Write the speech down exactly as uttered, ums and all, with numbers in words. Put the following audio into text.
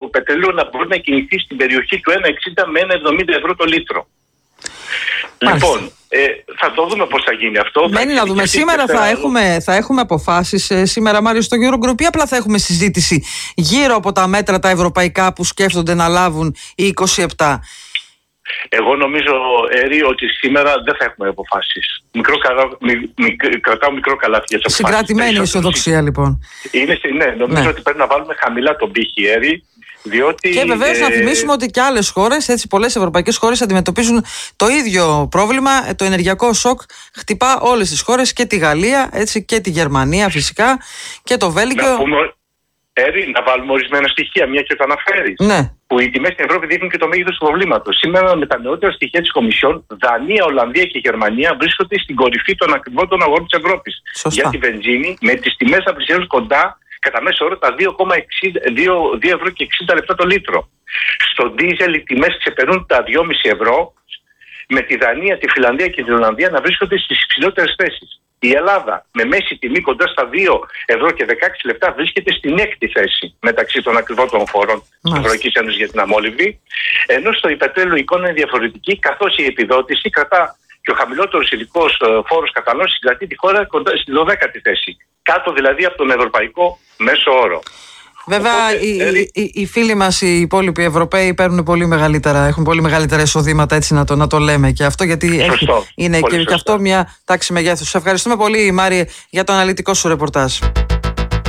πετρελαίου να μπορεί να κινηθεί στην περιοχή του ένα εξήντα με ένα εβδομήντα ευρώ το λίτρο. Μάλιστα. Λοιπόν, ε, θα το δούμε πώς θα γίνει αυτό. Μένει να δούμε. Σήμερα θα έχουμε, θα έχουμε αποφάσεις. Ε, σήμερα, Μάριο, στο Eurogroup, ή απλά θα έχουμε συζήτηση γύρω από τα μέτρα τα ευρωπαϊκά που σκέφτονται να λάβουν οι είκοσι επτά. Εγώ νομίζω, Έρη, ότι σήμερα δεν θα έχουμε αποφάσεις. Μικρό, μι, μι, κρατάω μικρό καλάθι για τις αποφάσεις. Συγκρατημένη αισιοδοξία, λοιπόν. Είναι, ναι, νομίζω ναι. ότι πρέπει να βάλουμε χαμηλά τον πύχη, Έρη. Διότι, και βεβαίως ε... να θυμίσουμε ότι και άλλες χώρες, έτσι, πολλές ευρωπαϊκές χώρες αντιμετωπίζουν το ίδιο πρόβλημα. Το ενεργειακό σοκ χτυπά όλες τις χώρες, και τη Γαλλία, έτσι, και τη Γερμανία φυσικά, και το Βέλγιο. Να, πούμε, Έρη, να βάλουμε ορισμένα στοιχεία, μια και το αναφέρεις. Ναι. Που οι τιμές στην Ευρώπη δείχνουν και το μέγεθος του προβλήματος. Σήμερα, με τα νεότερα στοιχεία της Κομισιόν, Δανία, Ολλανδία και Γερμανία βρίσκονται στην κορυφή των ακριβότερων αγορών της Ευρώπης. Σωστά. Για τη βενζίνη, με τις τιμές να πλησιάζουν κοντά κατά μέσο όρο τα δύο ευρώ και εξήντα λεπτά το λίτρο. Στο ντίζελ οι τιμές ξεπερνούν τα δυόμισι ευρώ, με τη Δανία, τη Φιλανδία και την Ολλανδία να βρίσκονται στις υψηλότερες θέσεις. Η Ελλάδα, με μέση τιμή κοντά στα δύο ευρώ και δεκαέξι λεπτά, βρίσκεται στην έκτη θέση μεταξύ των ακριβότερων φόρων της Ευρωπαϊκής Ένωσης για την αμόλυβδη. Ενώ στο υπετρέλαιο η εικόνα είναι διαφορετική, καθώς η επιδότηση κρατά και ο χαμηλότερος ειδικός φόρος κατανάλωσης συγκρατεί τη χώρα κοντά στη δωδέκατη θέση. Κάτω δηλαδή από τον ευρωπαϊκό μέσο όρο. Βέβαια, οπότε, οι, ε... οι, οι φίλοι μας, οι υπόλοιποι Ευρωπαίοι, παίρνουν πολύ μεγαλύτερα, έχουν πολύ μεγαλύτερα εισοδήματα, έτσι να το, να το λέμε και αυτό, γιατί έχει, είναι και, και αυτό μια τάξη μεγέθους. Σε ευχαριστούμε πολύ, Μάριε, για το αναλυτικό σου ρεπορτάζ.